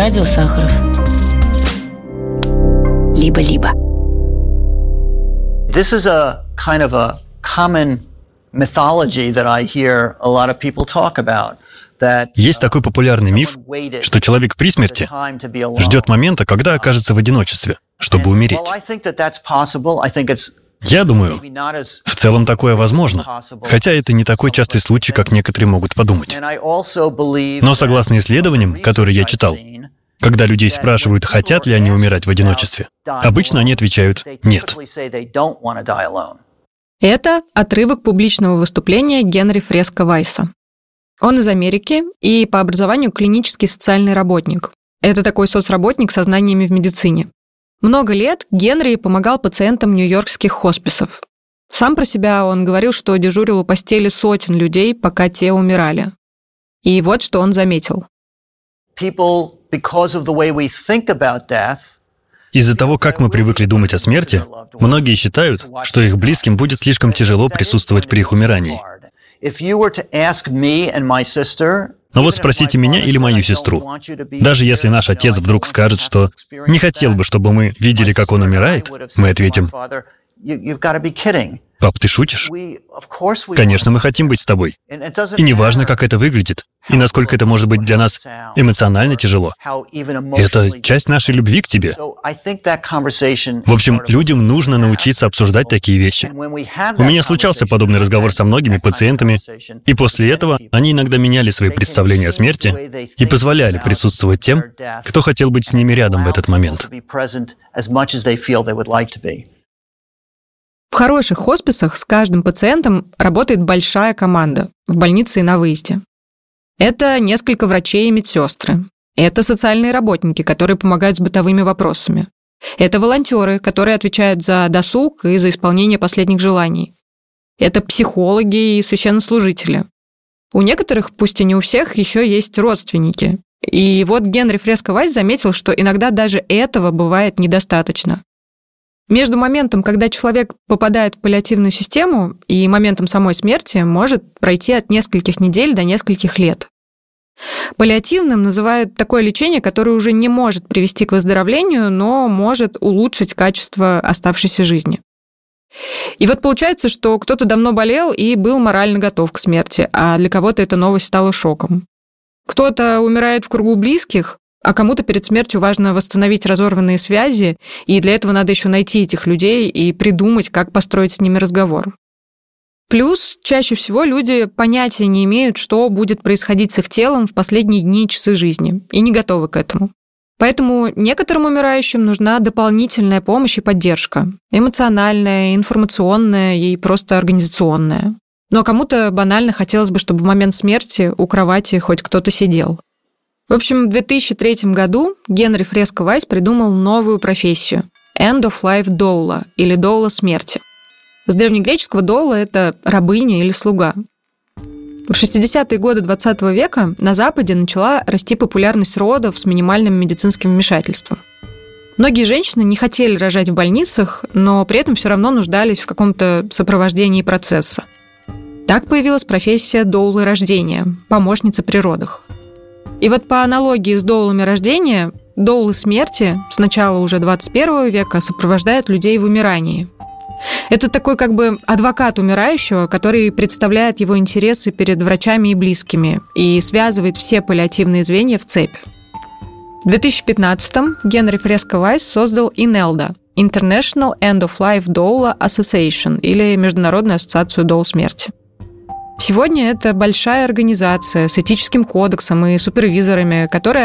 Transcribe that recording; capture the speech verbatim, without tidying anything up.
Радио Сахаров. Либо-либо. This is a kind of a common mythology that I hear a lot of people talk about. Есть такой популярный миф, что человек при смерти ждет момента, когда окажется в одиночестве, чтобы умереть. Я думаю, в целом такое возможно, хотя это не такой частый случай, как некоторые могут подумать. Но согласно исследованиям, которые я читал, когда людей спрашивают, хотят ли они умирать в одиночестве, обычно они отвечают «нет». Это отрывок публичного выступления Генри Фреско Вайса. Он из Америки и по образованию клинический социальный работник. Это такой соцработник со знаниями в медицине. Много лет Генри помогал пациентам нью-йоркских хосписов. Сам про себя он говорил, что дежурил у постели сотен людей, пока те умирали. И вот что он заметил. Из-за того, как мы привыкли думать о смерти, многие считают, что их близким будет слишком тяжело присутствовать при их умирании. Но вот спросите меня или мою сестру. Даже если наш отец вдруг скажет, что не хотел бы, чтобы мы видели, как он умирает, мы ответим: «Пап, ты шутишь? Конечно, мы хотим быть с тобой. И неважно, как это выглядит, и насколько это может быть для нас эмоционально тяжело. Это часть нашей любви к тебе». В общем, людям нужно научиться обсуждать такие вещи. У меня случался подобный разговор со многими пациентами, и после этого они иногда меняли свои представления о смерти и позволяли присутствовать тем, кто хотел быть с ними рядом в этот момент. В хороших хосписах с каждым пациентом работает большая команда, в больнице и на выезде. Это несколько врачей и медсестры. Это социальные работники, которые помогают с бытовыми вопросами. Это волонтеры, которые отвечают за досуг и за исполнение последних желаний. Это психологи и священнослужители. У некоторых, пусть и не у всех, еще есть родственники. И вот Генри Фреско Вайс заметил, что иногда даже этого бывает недостаточно. Между моментом, когда человек попадает в паллиативную систему, и моментом самой смерти может пройти от нескольких недель до нескольких лет. Паллиативным называют такое лечение, которое уже не может привести к выздоровлению, но может улучшить качество оставшейся жизни. И вот получается, что кто-то давно болел и был морально готов к смерти, а для кого-то эта новость стала шоком. Кто-то умирает в кругу близких, а кому-то перед смертью важно восстановить разорванные связи, и для этого надо еще найти этих людей и придумать, как построить с ними разговор. Плюс чаще всего люди понятия не имеют, что будет происходить с их телом в последние дни и часы жизни, и не готовы к этому. Поэтому некоторым умирающим нужна дополнительная помощь и поддержка. Эмоциональная, информационная и просто организационная. Но кому-то банально хотелось бы, чтобы в момент смерти у кровати хоть кто-то сидел. В общем, в две тысячи третьем году Генри Фреско Вайс придумал новую профессию – End of Life Doula, или доула смерти. С древнегреческого доула – это рабыня или слуга. В шестидесятые годы двадцатого века на Западе начала расти популярность родов с минимальным медицинским вмешательством. Многие женщины не хотели рожать в больницах, но при этом все равно нуждались в каком-то сопровождении процесса. Так появилась профессия доулы рождения – помощница при родах. И вот по аналогии с доулами рождения, доулы смерти с начала уже двадцать первого века сопровождают людей в умирании. Это такой как бы адвокат умирающего, который представляет его интересы перед врачами и близкими и связывает все паллиативные звенья в цепь. В две тысячи пятнадцатом Генри Фреско Вайс создал инэлда – International End of Life Doula Association, или Международную ассоциацию доул смерти. Сегодня это большая организация с этическим кодексом и супервизорами, которая